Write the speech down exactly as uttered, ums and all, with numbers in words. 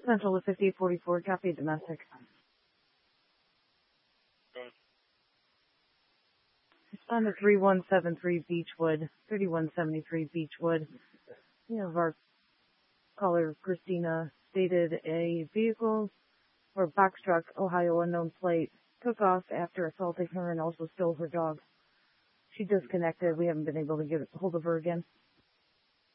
Central to fifty-eight forty-four, copy domestic. Respond to three one seven three Beechwood, thirty-one seventy-three Beechwood. We have our caller, Christina, stated a vehicle or box truck, Ohio unknown plate, took off after assaulting her and also stole her dog. She disconnected. We haven't been able to get hold of her again.